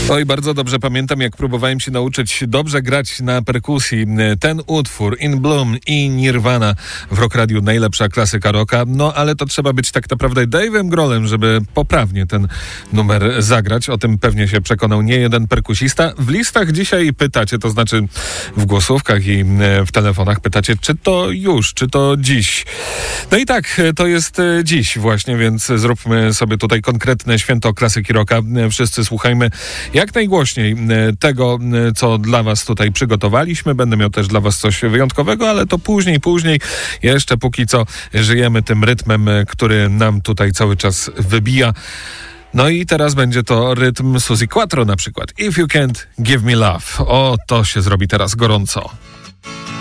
Oj, bardzo dobrze pamiętam, jak próbowałem się nauczyć dobrze grać na perkusji. Ten utwór, In Bloom i Nirvana w Rock Radiu, najlepsza klasyka rocka. No, ale to trzeba być tak naprawdę Dave'em Grohlem, żeby poprawnie ten numer zagrać. O tym pewnie się przekonał nie jeden perkusista. W listach dzisiaj pytacie, to znaczy w głosówkach i w telefonach pytacie, czy to już, czy to dziś. No i tak, to jest dziś właśnie, więc zróbmy sobie tutaj konkretne święto klasyki rocka. Wszyscy słuchajmy jak najgłośniej tego, co dla was tutaj przygotowaliśmy. Będę miał też dla was coś wyjątkowego, ale to później. Jeszcze póki co żyjemy tym rytmem, który nam tutaj cały czas wybija. No i teraz będzie to rytm Suzi Quatro na przykład. If You Can't Give Me Love. O, to się zrobi teraz gorąco.